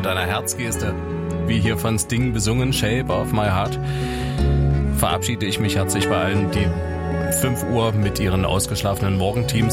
mit einer Herzgeste, wie hier von Sting besungen, Shape of My Heart, verabschiede ich mich herzlich bei allen, die 5 Uhr mit ihren ausgeschlafenen Morgenteams